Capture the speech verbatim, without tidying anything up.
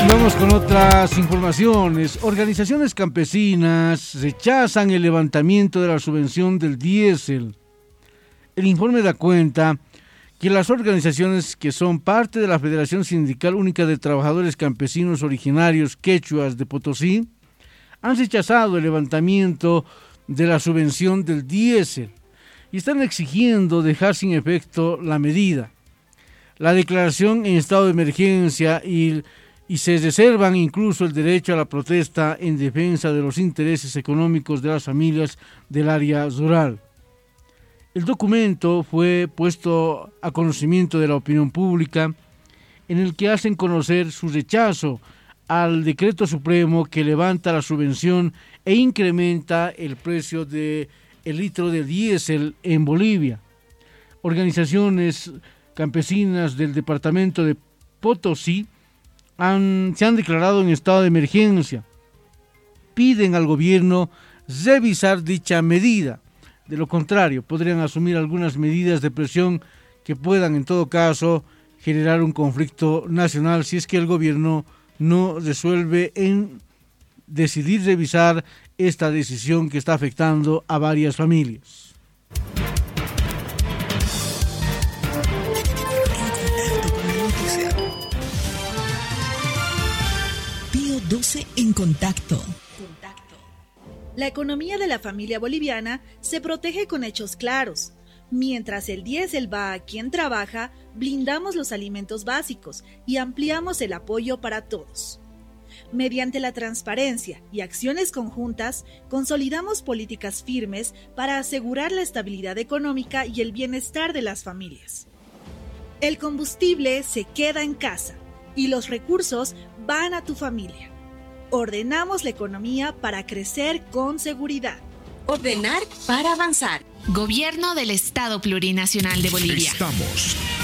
Y vamos con otras informaciones. Organizaciones campesinas rechazan el levantamiento de la subvención del diésel. El informe da cuenta que las organizaciones que son parte de la Federación Sindical Única de Trabajadores Campesinos Originarios Quechuas de Potosí han rechazado el levantamiento de la subvención del diésel y están exigiendo dejar sin efecto la medida. La declaración en estado de emergencia y, y se reservan incluso el derecho a la protesta en defensa de los intereses económicos de las familias del área rural. El documento fue puesto a conocimiento de la opinión pública, en el que hacen conocer su rechazo al decreto supremo que levanta la subvención e incrementa el precio del litro de diésel en Bolivia. Organizaciones campesinas del departamento de Potosí han, se han declarado en estado de emergencia. Piden al gobierno revisar dicha medida. De lo contrario, podrían asumir algunas medidas de presión que puedan, en todo caso, generar un conflicto nacional si es que el gobierno no resuelve en decidir revisar esta decisión que está afectando a varias familias. Pío doce en contacto. La economía de la familia boliviana se protege con hechos claros. Mientras el diésel va a quien trabaja, blindamos los alimentos básicos y ampliamos el apoyo para todos. Mediante la transparencia y acciones conjuntas, consolidamos políticas firmes para asegurar la estabilidad económica y el bienestar de las familias. El combustible se queda en casa y los recursos van a tu familia. Ordenamos la economía para crecer con seguridad. Ordenar para avanzar. Gobierno del Estado Plurinacional de Bolivia. Estamos